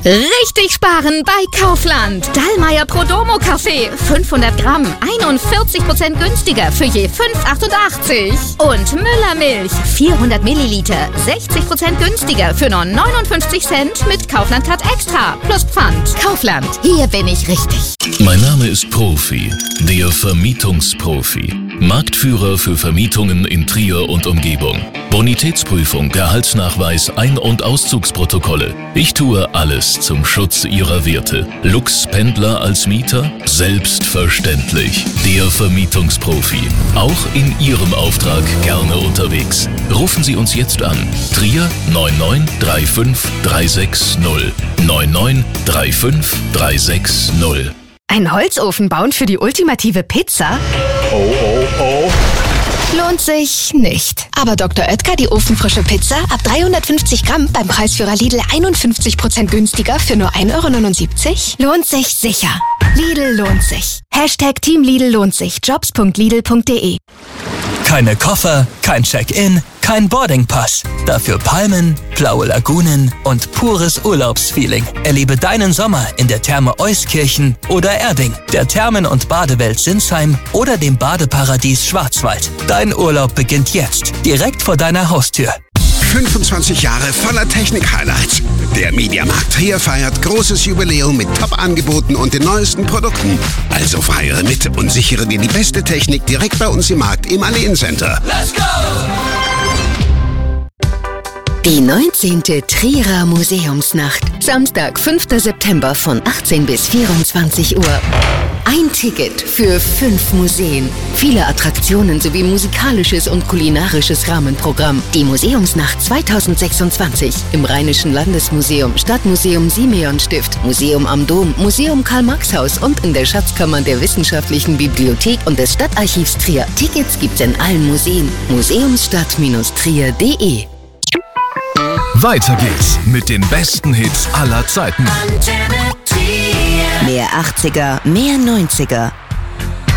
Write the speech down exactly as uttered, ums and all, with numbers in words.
Richtig sparen bei Kaufland. Dallmayr Prodomo Kaffee, fünfhundert Gramm, einundvierzig Prozent günstiger für je fünf Euro achtundachtzig. Und Müller Milch, vierhundert Milliliter, sechzig Prozent günstiger für nur neunundfünfzig Cent mit Kaufland Card Extra plus Pfand. Kaufland, hier bin ich richtig. Mein Name ist Profi, der Vermietungsprofi. Marktführer für Vermietungen in Trier und Umgebung. Bonitätsprüfung, Gehaltsnachweis, Ein- und Auszugsprotokolle. Ich tue alles zum Schutz Ihrer Werte. Lux-Pendler als Mieter? Selbstverständlich. Der Vermietungsprofi. Auch in Ihrem Auftrag gerne unterwegs. Rufen Sie uns jetzt an. Trier neun neun drei fünf drei sechs null. neun neun drei fünf drei sechs null. Ein Holzofen bauen für die ultimative Pizza? Oh, oh, oh. Lohnt sich nicht. Aber Doktor Oetker, die ofenfrische Pizza, ab dreihundertfünfzig Gramm beim Preisführer Lidl einundfünfzig Prozent günstiger für nur ein Euro neunundsiebzig? Lohnt sich sicher. Lidl lohnt sich. Hashtag Team Lidl lohnt sich. jobs punkt lidl punkt de. Keine Koffer, kein Check-in, kein Boardingpass. Dafür Palmen, blaue Lagunen und pures Urlaubsfeeling. Erlebe deinen Sommer in der Therme Euskirchen oder Erding, der Thermen- und Badewelt Sinsheim oder dem Badeparadies Schwarzwald. Dein Urlaub beginnt jetzt, direkt vor deiner Haustür. fünfundzwanzig Jahre voller Technik-Highlights. Der Mediamarkt Trier feiert großes Jubiläum mit Top-Angeboten und den neuesten Produkten. Also feiere mit und sichere dir die beste Technik direkt bei uns im Markt im Alleencenter. Let's go! Die neunzehnte Trierer Museumsnacht. Samstag, fünfter September von achtzehn bis vierundzwanzig Uhr. Ein Ticket für fünf Museen. Viele Attraktionen sowie musikalisches und kulinarisches Rahmenprogramm. Die Museumsnacht zweitausendsechsundzwanzig im Rheinischen Landesmuseum, Stadtmuseum Simeonstift, Museum am Dom, Museum Karl-Marx-Haus und in der Schatzkammer der Wissenschaftlichen Bibliothek und des Stadtarchivs Trier. Tickets gibt's in allen Museen. museumsstadt Trier punkt de. Weiter geht's mit den besten Hits aller Zeiten. Mehr achtziger, mehr neunziger.